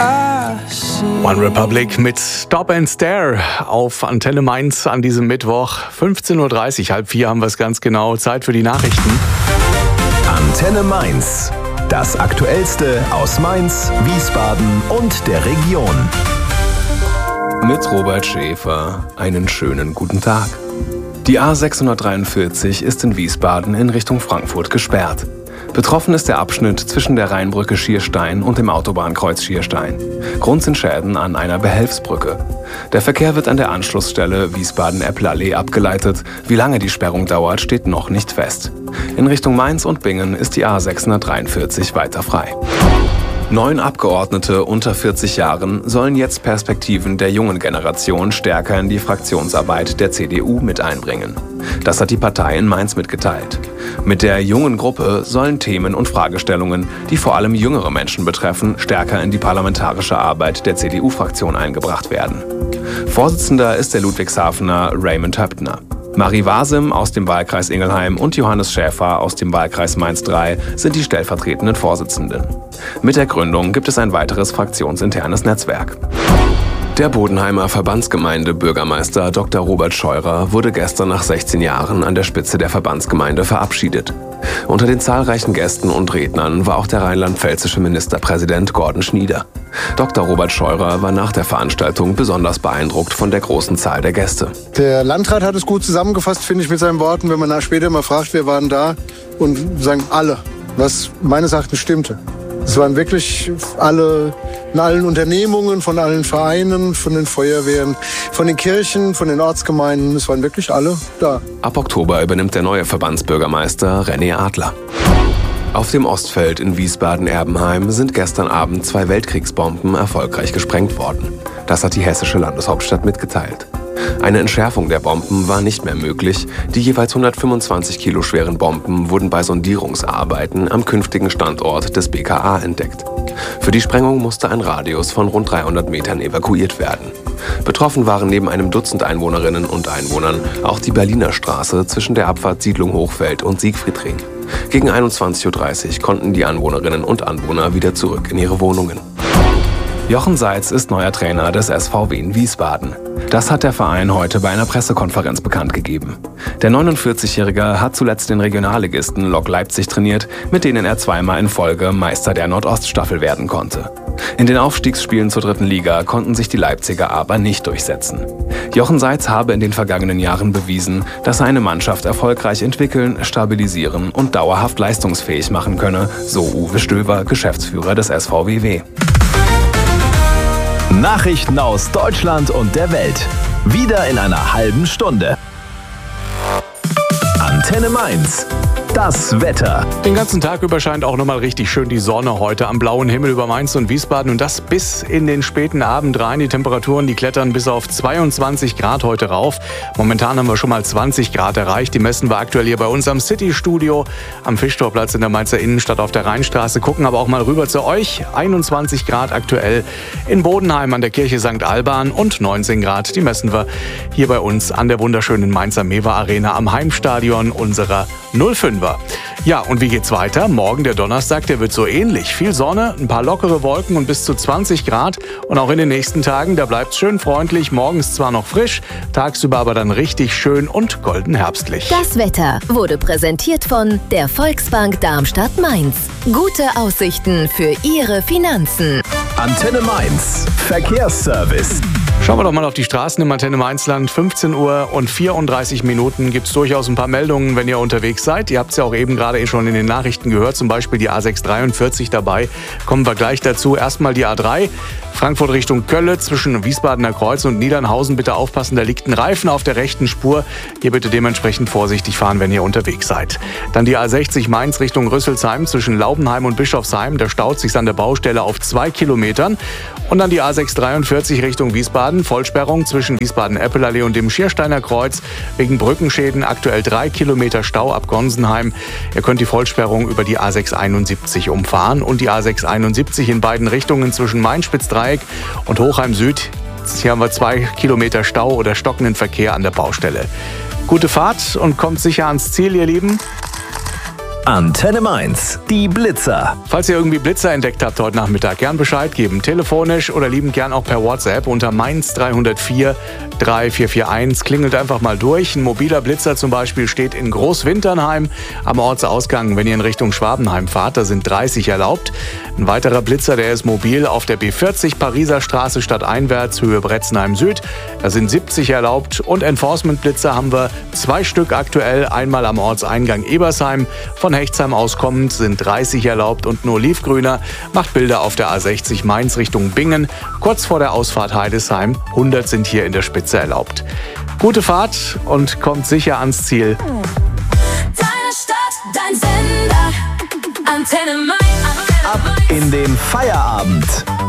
One Republic mit Stop and Stare auf Antenne Mainz an diesem Mittwoch. 15.30 Uhr, 3:30 haben wir es ganz genau. Zeit für die Nachrichten. Antenne Mainz. Das Aktuellste aus Mainz, Wiesbaden und der Region. Mit Robert Schäfer. Einen schönen guten Tag. Die A643 ist in Wiesbaden in Richtung Frankfurt gesperrt. Betroffen ist der Abschnitt zwischen der Rheinbrücke Schierstein und dem Autobahnkreuz Schierstein. Grund sind Schäden an einer Behelfsbrücke. Der Verkehr wird an der Anschlussstelle Wiesbaden-Eppelallee abgeleitet. Wie lange die Sperrung dauert, steht noch nicht fest. In Richtung Mainz und Bingen ist die A643 weiter frei. 9 Abgeordnete unter 40 Jahren sollen jetzt Perspektiven der jungen Generation stärker in die Fraktionsarbeit der CDU mit einbringen. Das hat die Partei in Mainz mitgeteilt. Mit der jungen Gruppe sollen Themen und Fragestellungen, die vor allem jüngere Menschen betreffen, stärker in die parlamentarische Arbeit der CDU-Fraktion eingebracht werden. Vorsitzender ist der Ludwigshafener Raymond Höptner. Marie Wasim aus dem Wahlkreis Ingelheim und Johannes Schäfer aus dem Wahlkreis Mainz 3 sind die stellvertretenden Vorsitzenden. Mit der Gründung gibt es ein weiteres fraktionsinternes Netzwerk. Der Bodenheimer Verbandsgemeinde-Bürgermeister Dr. Robert Scheurer wurde gestern nach 16 Jahren an der Spitze der Verbandsgemeinde verabschiedet. Unter den zahlreichen Gästen und Rednern war auch der rheinland-pfälzische Ministerpräsident Gordon Schnieder. Dr. Robert Scheurer war nach der Veranstaltung besonders beeindruckt von der großen Zahl der Gäste. Der Landrat hat es gut zusammengefasst, finde ich, mit seinen Worten. Wenn man nach später mal fragt, wer waren da, und sagen alle, was meines Erachtens stimmte. Es waren wirklich alle, in allen Unternehmungen, von allen Vereinen, von den Feuerwehren, von den Kirchen, von den Ortsgemeinden. Es waren wirklich alle da. Ab Oktober übernimmt der neue Verbandsbürgermeister René Adler. Auf dem Ostfeld in Wiesbaden-Erbenheim sind gestern Abend 2 Weltkriegsbomben erfolgreich gesprengt worden. Das hat die hessische Landeshauptstadt mitgeteilt. Eine Entschärfung der Bomben war nicht mehr möglich. Die jeweils 125 Kilo schweren Bomben wurden bei Sondierungsarbeiten am künftigen Standort des BKA entdeckt. Für die Sprengung musste ein Radius von rund 300 Metern evakuiert werden. Betroffen waren neben einem Dutzend Einwohnerinnen und Einwohnern auch die Berliner Straße zwischen der Abfahrt Siedlung Hochfeld und Siegfriedring. Gegen 21.30 Uhr konnten die Anwohnerinnen und Anwohner wieder zurück in ihre Wohnungen. Jochen Seitz ist neuer Trainer des SVW in Wiesbaden. Das hat der Verein heute bei einer Pressekonferenz bekannt gegeben. Der 49-Jährige hat zuletzt den Regionalligisten Lok Leipzig trainiert, mit denen er zweimal in Folge Meister der Nordoststaffel werden konnte. In den Aufstiegsspielen zur 3. Liga konnten sich die Leipziger aber nicht durchsetzen. Jochen Seitz habe in den vergangenen Jahren bewiesen, dass er eine Mannschaft erfolgreich entwickeln, stabilisieren und dauerhaft leistungsfähig machen könne, so Uwe Stöver, Geschäftsführer des SVWW. Nachrichten aus Deutschland und der Welt. Wieder in einer halben Stunde. Antenne Mainz. Das Wetter. Den ganzen Tag über scheint auch nochmal richtig schön die Sonne heute am blauen Himmel über Mainz und Wiesbaden. Und das bis in den späten Abend rein. Die Temperaturen, die klettern bis auf 22 Grad heute rauf. Momentan haben wir schon mal 20 Grad erreicht. Die messen wir aktuell hier bei uns am City-Studio am Fischtorplatz in der Mainzer Innenstadt auf der Rheinstraße. Gucken aber auch mal rüber zu euch. 21 Grad aktuell in Bodenheim an der Kirche St. Alban und 19 Grad. Die messen wir hier bei uns an der wunderschönen Mainzer Mewa Arena am Heimstadion unserer 05er. Ja, und wie geht's weiter? Morgen, der Donnerstag, der wird so ähnlich. Viel Sonne, ein paar lockere Wolken und bis zu 20 Grad. Und auch in den nächsten Tagen, da bleibt's schön freundlich. Morgens zwar noch frisch, tagsüber aber dann richtig schön und golden herbstlich. Das Wetter wurde präsentiert von der Volksbank Darmstadt-Mainz. Gute Aussichten für Ihre Finanzen. Antenne Mainz. Verkehrsservice. Schauen wir doch mal auf die Straßen im Antenne Mainzland. 15 Uhr und 34 Minuten gibt es durchaus ein paar Meldungen, wenn ihr unterwegs seid. Ihr habt es ja auch eben gerade schon in den Nachrichten gehört, zum Beispiel die A643 dabei. Kommen wir gleich dazu. Erstmal die A3, Frankfurt Richtung Kölle zwischen Wiesbadener Kreuz und Niedernhausen. Bitte aufpassen, da liegt ein Reifen auf der rechten Spur. Hier bitte dementsprechend vorsichtig fahren, wenn ihr unterwegs seid. Dann die A60 Mainz Richtung Rüsselsheim zwischen Laubenheim und Bischofsheim. Da staut sich an der Baustelle auf 2 Kilometern. Und dann die A643 Richtung Wiesbaden. Vollsperrung zwischen Wiesbaden-Eppelallee und dem Schiersteiner Kreuz. Wegen Brückenschäden aktuell 3 Kilometer Stau ab Gonsenheim. Ihr könnt die Vollsperrung über die A671 umfahren. Und die A671 in beiden Richtungen zwischen Main-Spitz-Dreieck und Hochheim Süd. Hier haben wir 2 Kilometer Stau oder stockenden Verkehr an der Baustelle. Gute Fahrt und kommt sicher ans Ziel, ihr Lieben. Antenne Mainz, die Blitzer. Falls ihr irgendwie Blitzer entdeckt habt heute Nachmittag, gern Bescheid geben. Telefonisch oder liebend gern auch per WhatsApp unter Mainz 304 3441. Klingelt einfach mal durch. Ein mobiler Blitzer zum Beispiel steht in Großwinternheim am Ortsausgang, wenn ihr in Richtung Schwabenheim fahrt. Da sind 30 erlaubt. Ein weiterer Blitzer, der ist mobil auf der B40 Pariser Straße stadteinwärts, Höhe Bretzenheim Süd. Da sind 70 erlaubt. Und Enforcement-Blitzer haben wir 2 Stück aktuell. Einmal am Ortseingang Ebersheim. Von Hechtsheim aus kommend sind 30 erlaubt und ein Olivgrüner macht Bilder auf der A60 Mainz Richtung Bingen. Kurz vor der Ausfahrt Heidesheim. 100 sind hier in der Spitze erlaubt. Gute Fahrt und kommt sicher ans Ziel. Deine Stadt, dein Sender, Antenne Mainz. Ab in den Feierabend.